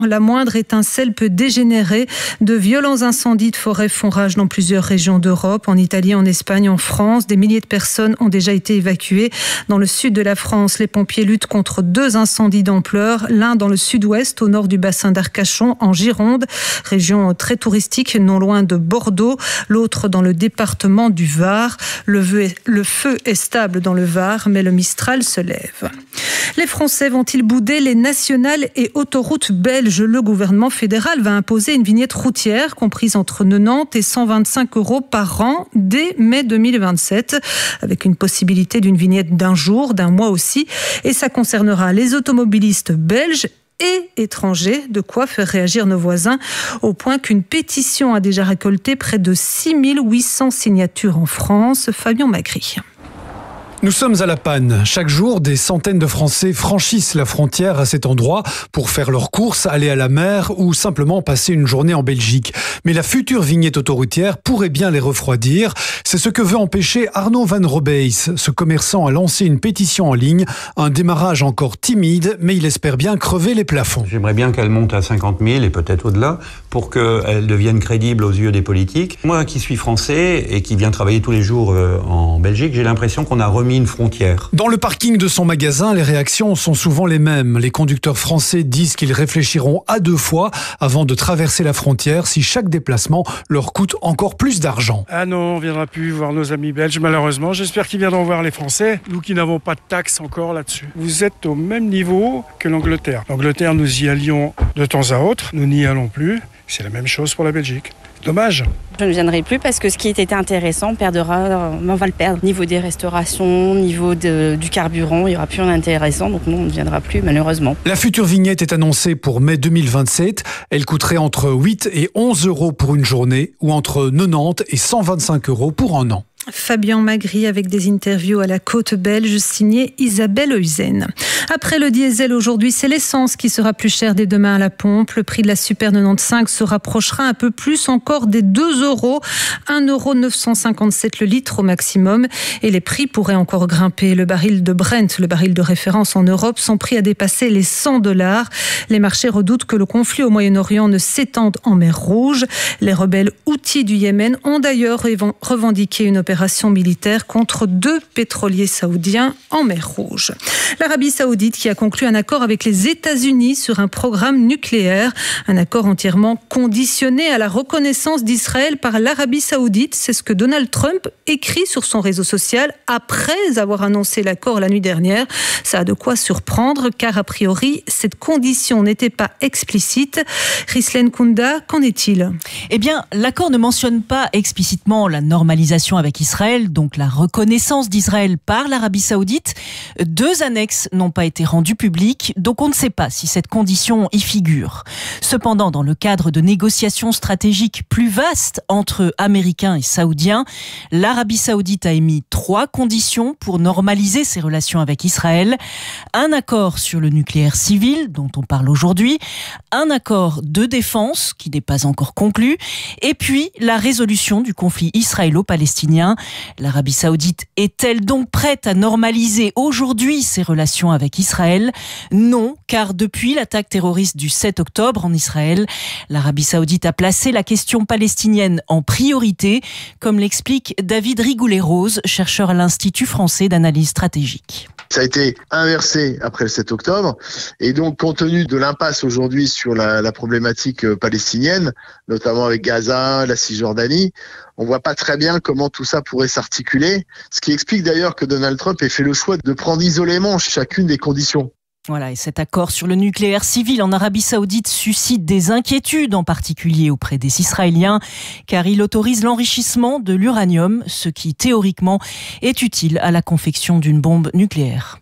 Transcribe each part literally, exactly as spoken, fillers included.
La moindre étincelle peut dégénérer. De violents incendies de forêt font rage dans plusieurs régions d'Europe, en Italie, en Espagne, en France. Des milliers de personnes ont déjà été évacuées. Dans le sud de la France, les pompiers luttent contre deux incendies d'ampleur. L'un dans le sud-ouest, au nord du bassin d'Arcachon, en Gironde, région très touristique, non loin de Bordeaux. L'autre dans le département du Var. Le feu est, le feu est stable dans le Var, mais le Mistral se lève. Les Français vont-ils bouder les nationales et autoroutes belges ? Le gouvernement fédéral va imposer une vignette routière comprise entre quatre-vingt-dix et cent vingt-cinq euros par an dès mai deux mille vingt-sept, avec une possibilité d'une vignette d'un jour, d'un mois aussi. Et ça concernera les automobilistes belges et étrangers, de quoi faire réagir nos voisins, au point qu'une pétition a déjà récolté près de six mille huit cents signatures en France. Fabien Magri. Nous sommes à La Panne. Chaque jour, des centaines de Français franchissent la frontière à cet endroit pour faire leurs courses, aller à la mer ou simplement passer une journée en Belgique. Mais la future vignette autoroutière pourrait bien les refroidir. C'est ce que veut empêcher Arnaud Van Robeys. Ce commerçant a lancé une pétition en ligne. Un démarrage encore timide, mais il espère bien crever les plafonds. J'aimerais bien qu'elle monte à cinquante mille et peut-être au-delà pour qu'elle devienne crédible aux yeux des politiques. Moi qui suis français et qui viens travailler tous les jours en Belgique, j'ai l'impression qu'on a remis une frontière. Dans le parking de son magasin, les réactions sont souvent les mêmes. Les conducteurs français disent qu'ils réfléchiront à deux fois avant de traverser la frontière si chaque déplacement leur coûte encore plus d'argent. Ah non, on ne viendra plus voir nos amis belges, malheureusement. J'espère qu'ils viendront voir les Français, nous qui n'avons pas de taxes encore là-dessus. Vous êtes au même niveau que l'Angleterre. L'Angleterre, nous y allions de temps à autre, nous n'y allons plus. C'est la même chose pour la Belgique. Dommage. Je ne viendrai plus parce que ce qui était intéressant perdra, on va le perdre. Niveau des restaurations, niveau de, du carburant, il n'y aura plus rien d'intéressant, donc non, on ne viendra plus malheureusement. La future vignette est annoncée pour mai deux mille vingt-sept. Elle coûterait entre huit et onze euros pour une journée ou entre quatre-vingt-dix et cent vingt-cinq euros pour un an. Fabien Magri avec des interviews à la côte belge signée Isabelle Heusen. Après le diesel aujourd'hui, c'est l'essence qui sera plus chère dès demain à la pompe. Le prix de la Super quatre-vingt-quinze se rapprochera un peu plus encore des deux euros. un euro neuf cent cinquante-sept le litre au maximum. Et les prix pourraient encore grimper. Le baril de Brent, le baril de référence en Europe, son prix a dépassé les cent dollars. Les marchés redoutent que le conflit au Moyen-Orient ne s'étende en mer Rouge. Les rebelles houthis du Yémen ont d'ailleurs revendiqué une opération opération militaire contre deux pétroliers saoudiens en mer Rouge. L'Arabie saoudite qui a conclu un accord avec les États-Unis sur un programme nucléaire, un accord entièrement conditionné à la reconnaissance d'Israël par l'Arabie saoudite. C'est ce que Donald Trump écrit sur son réseau social après avoir annoncé l'accord la nuit dernière. Ça a de quoi surprendre car a priori cette condition n'était pas explicite. Ghislaine Kounda, qu'en est-il ? Eh bien, l'accord ne mentionne pas explicitement la normalisation avec Israël, donc la reconnaissance d'Israël par l'Arabie saoudite. Deux annexes n'ont pas été rendues publiques, donc on ne sait pas si cette condition y figure. Cependant, dans le cadre de négociations stratégiques plus vastes entre Américains et Saoudiens, l'Arabie saoudite a émis trois conditions pour normaliser ses relations avec Israël. Un accord sur le nucléaire civil, dont on parle aujourd'hui, un accord de défense, qui n'est pas encore conclu, et puis la résolution du conflit israélo-palestinien. L'Arabie saoudite est-elle donc prête à normaliser aujourd'hui ses relations avec Israël ? Non, car depuis l'attaque terroriste du sept octobre en Israël, l'Arabie saoudite a placé la question palestinienne en priorité, comme l'explique David Rigoulet-Rose, chercheur à l'Institut français d'analyse stratégique. Ça a été inversé après le sept octobre et donc compte tenu de l'impasse aujourd'hui sur la, la problématique palestinienne, notamment avec Gaza, la Cisjordanie, on voit pas très bien comment tout ça pourrait s'articuler, ce qui explique d'ailleurs que Donald Trump ait fait le choix de prendre isolément chacune des conditions. Voilà, et cet accord sur le nucléaire civil en Arabie saoudite suscite des inquiétudes, en particulier auprès des Israéliens, car il autorise l'enrichissement de l'uranium, ce qui théoriquement est utile à la confection d'une bombe nucléaire.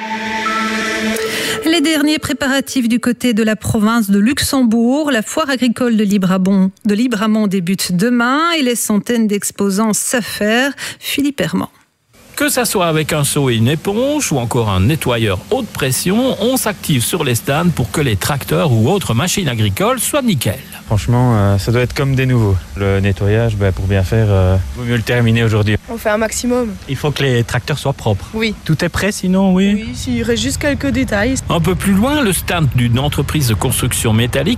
Les derniers préparatifs du côté de la province de Luxembourg. La foire agricole de Libramont, de Libramont débute demain et les centaines d'exposants s'affairent. Philippe Herman. Que ça soit avec un seau et une éponge ou encore un nettoyeur haute pression, on s'active sur les stands pour que les tracteurs ou autres machines agricoles soient nickel. Franchement, euh, ça doit être comme des nouveaux. Le nettoyage, bah, pour bien faire, euh, vaut mieux le terminer aujourd'hui. On fait un maximum. Il faut que les tracteurs soient propres. Oui. Tout est prêt sinon, oui Oui, s'il reste juste quelques détails. Un peu plus loin, le stand d'une entreprise de construction métallique